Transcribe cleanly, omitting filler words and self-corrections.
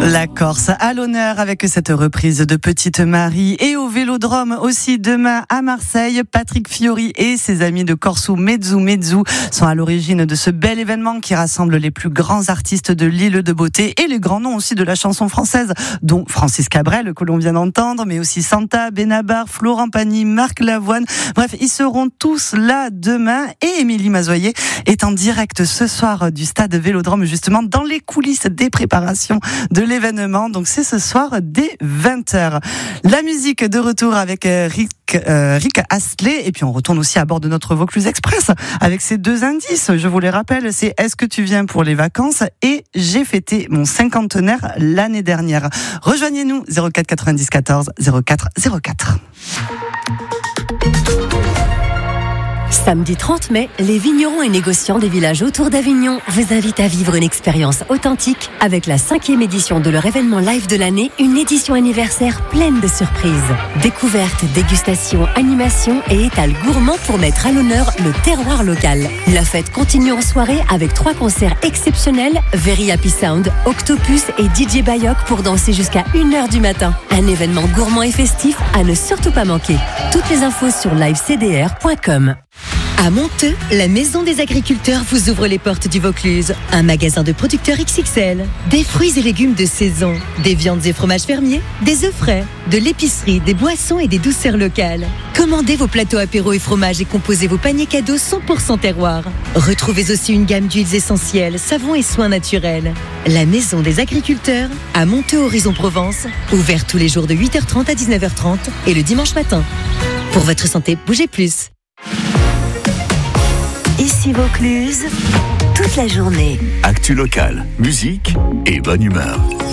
La Corse à l'honneur avec cette reprise de Petite Marie, et au Vélodrome aussi demain à Marseille. Patrick Fiori et ses amis de Corso Mezzu Mezzu sont à l'origine de ce bel événement qui rassemble les plus grands artistes de l'île de Beauté et les grands noms aussi de la chanson française, dont Francis Cabrel que l'on vient d'entendre, mais aussi Santa, Benabar, Florent Pagny, Marc Lavoine. Bref, ils seront tous là demain, et Émilie Mazoyer est en direct ce soir du stade Vélodrome, justement dans les coulisses des préparations de l'événement. Donc c'est ce soir dès 20h. La musique de retour avec Rick Astley, et puis on retourne aussi à bord de notre Vaucluse Express avec ces deux indices, je vous les rappelle, c'est est-ce que tu viens pour les vacances et j'ai fêté mon cinquantenaire l'année dernière. Rejoignez-nous 04 90 14 04 04. Samedi 30 mai, les vignerons et négociants des villages autour d'Avignon vous invitent à vivre une expérience authentique avec la 5e édition de leur événement live de l'année, une édition anniversaire pleine de surprises. Découvertes, dégustations, animations et étals gourmands pour mettre à l'honneur le terroir local. La fête continue en soirée avec 3 concerts exceptionnels, Very Happy Sound, Octopus et DJ Bayok pour danser jusqu'à 1h du matin. Un événement gourmand et festif à ne surtout pas manquer. Toutes les infos sur livecdr.com. À Monteux, la Maison des Agriculteurs vous ouvre les portes du Vaucluse. Un magasin de producteurs XXL. Des fruits et légumes de saison, des viandes et fromages fermiers, des œufs frais, de l'épicerie, des boissons et des douceurs locales. Commandez vos plateaux apéros et fromages et composez vos paniers cadeaux 100% terroir. Retrouvez aussi une gamme d'huiles essentielles, savons et soins naturels. La Maison des Agriculteurs, à Monteux, Horizon Provence, ouvert tous les jours de 8h30 à 19h30 et le dimanche matin. Pour votre santé, bougez plus. Ici Vaucluse, toute la journée. Actu locale, musique et bonne humeur.